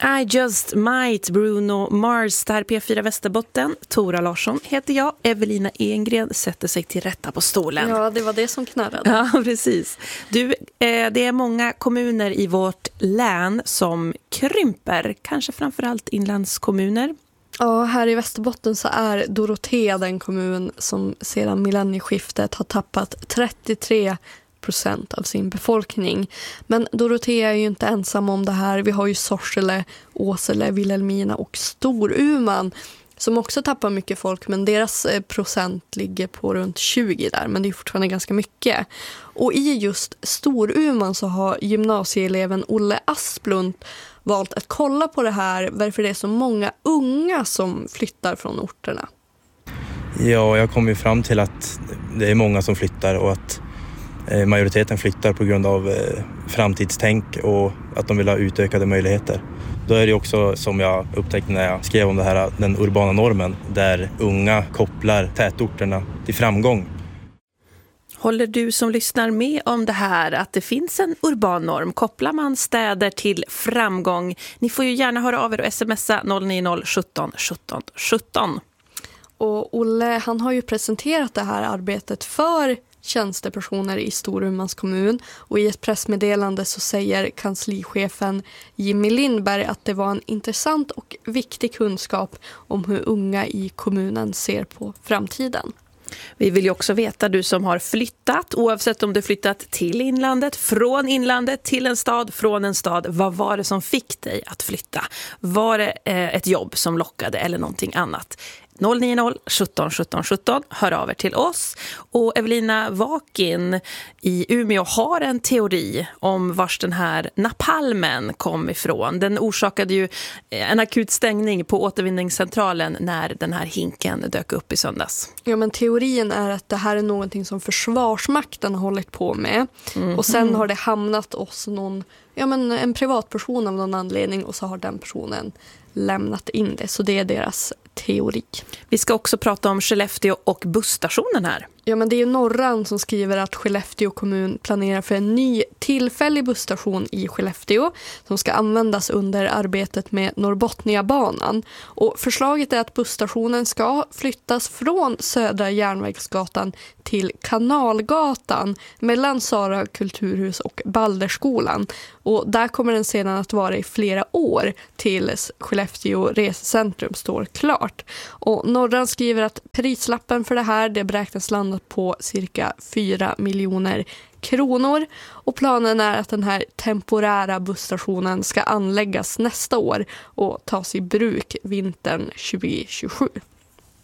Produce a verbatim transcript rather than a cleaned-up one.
I just might, Bruno Mars, där P fyra Västerbotten. Tora Larsson heter jag. Evelina Engren sätter sig till rätta på stolen. Ja, det var det som knarrade. Ja, precis. Du, eh, det är många kommuner i vårt län som krymper. Kanske framförallt inlandskommuner. Ja, här i Västerbotten så är Dorotea den kommun som sedan millennieskiftet har tappat trettiotre procent av sin befolkning. Men Dorotea är ju inte ensam om det här. Vi har ju Sorsele, Åsele, Vilhelmina och Storuman som också tappar mycket folk, men deras procent ligger på runt tjugo där, men det är fortfarande ganska mycket. Och i just Storuman så har gymnasieeleven Olle Asplund valt att kolla på det här, varför det är så många unga som flyttar från orterna. Ja, jag kom ju fram till att det är många som flyttar och att majoriteten flyttar på grund av framtidstänk och att de vill ha utökade möjligheter. Då är det också, som jag upptäckte när jag skrev om det här, den urbana normen där unga kopplar tätorterna till framgång. Håller du som lyssnar med om det här, att det finns en urban norm? Kopplar man städer till framgång? Ni får ju gärna höra av er och smsa noll nio noll sjutton sjutton sjutton. Och Olle, han har ju presenterat det här arbetet för tjänstepersoner i Storumans kommun, och i ett pressmeddelande så säger kanslichefen Jimmy Lindberg att det var en intressant och viktig kunskap om hur unga i kommunen ser på framtiden. Vi vill ju också veta, du som har flyttat, oavsett om du flyttat till inlandet, från inlandet till en stad, från en stad, vad var det som fick dig att flytta? Var det eh, ett jobb som lockade eller någonting annat? noll nio noll sjutton sjutton sjutton, hör av er till oss. Och Evelina Wakin i Umeå har en teori om vars den här napalmen kom ifrån. Den orsakade ju en akut stängning på återvinningscentralen när den här hinken dök upp i söndags. Ja, men teorin är att det här är någonting som Försvarsmakten har hållit på med. Mm-hmm. Och sen har det hamnat hos någon, ja men en privatperson av någon anledning, och så har den personen lämnat in det. Så det är deras teori. Vi ska också prata om Skellefteå och busstationen här. Ja, men det är ju Norran som skriver att Skellefteå kommun planerar för en ny tillfällig busstation i Skellefteå som ska användas under arbetet med Norrbotniabanan. Och förslaget är att busstationen ska flyttas från Södra Järnvägsgatan till Kanalgatan mellan Sara kulturhus och Balderskolan. Och där kommer den sedan att vara i flera år tills Skellefteå resecentrum står klart. Och Norran skriver att prislappen för det här, det beräknas landa på cirka fyra miljoner kronor, och planen är att den här temporära busstationen ska anläggas nästa år och tas i bruk vintern tjugo tjugosju.